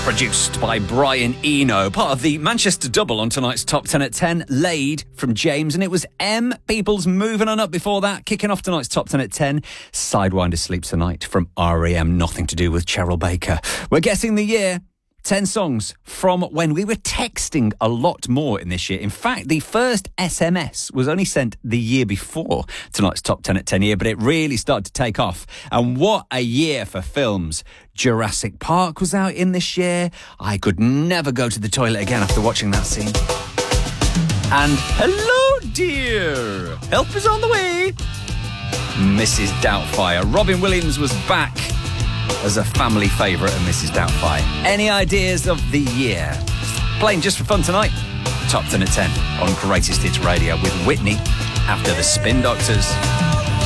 Produced by Brian Eno, part of the Manchester Double on tonight's Top 10 at 10, Laid from James, and it was M. Peoples moving on up before that, kicking off tonight's Top 10 at 10, Sidewinder Sleeps Tonight from R.E.M., nothing to do with Cheryl Baker. We're guessing the year. 10 songs from when we were texting a lot more in this year. In fact, the first SMS was only sent the year before tonight's Top 10 at 10 year, but it really started to take off. And what a year for films. Jurassic Park was out in this year. I could never go to the toilet again after watching that scene. And hello, dear. Help is on the way. Mrs. Doubtfire. Robin Williams was back as a family favourite of Mrs. Doubtfire. Any ideas of the year? Playing just for fun tonight. Top 10 at 10 on Greatest Hits Radio with Whitney after the Spin Doctors.